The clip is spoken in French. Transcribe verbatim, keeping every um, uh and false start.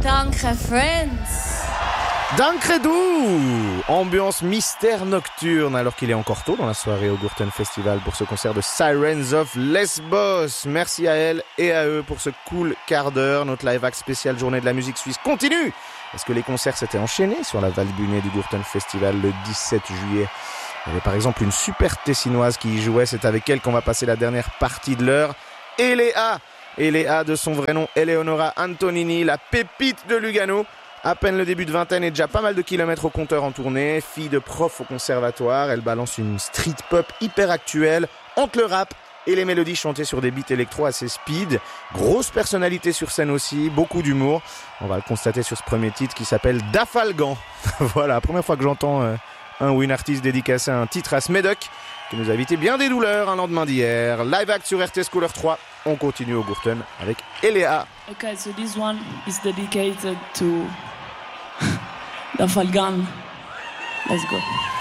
Danke, Friends. Dankredu, ambiance mystère nocturne alors qu'il est encore tôt dans la soirée au Gurten Festival pour ce concert de Sirens of Lesbos. Merci à elle et à eux pour ce cool quart d'heure. Notre live act spécial journée de la musique suisse continue. Est-ce que les concerts s'étaient enchaînés sur la Valbühne du Gurten Festival le dix-sept juillet? Il y avait par exemple une super tessinoise qui y jouait. C'est avec elle qu'on va passer la dernière partie de l'heure. Eléa, Eléa de son vrai nom Eleonora Antonini, la pépite de Lugano. À peine le début de vingtaine et déjà pas mal de kilomètres au compteur en tournée. Fille de prof au conservatoire, elle balance une street pop hyper actuelle entre le rap et les mélodies chantées sur des beats électro assez speed. Grosse personnalité sur scène aussi, beaucoup d'humour. On va le constater sur ce premier titre qui s'appelle Dafalgan. Voilà, la première fois que j'entends euh, un ou une artiste dédicacer un titre à Smedok qui nous a évité bien des douleurs un lendemain d'hier. Live act sur R T S Couleur trois. On continue au Gurten avec Eléa. Okay, so this one is dedicated to Dafalgan. Let's go.